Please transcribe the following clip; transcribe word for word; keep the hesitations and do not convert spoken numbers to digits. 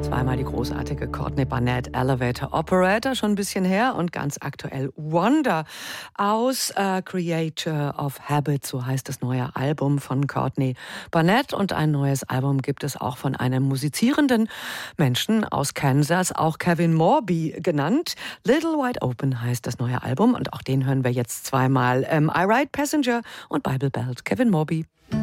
Zweimal die großartige Courtney Barnett, Elevator Operator, schon ein bisschen her, und ganz aktuell Wonder aus äh, Creator of Habit, so heißt das neue Album von Courtney Barnett. Und ein neues Album gibt es auch von einem musizierenden Menschen aus Kansas, auch Kevin Morby genannt. Little Wide Open heißt das neue Album, und auch den hören wir jetzt zweimal. Ähm, I Ride Passenger und Bible Belt, Kevin Morby.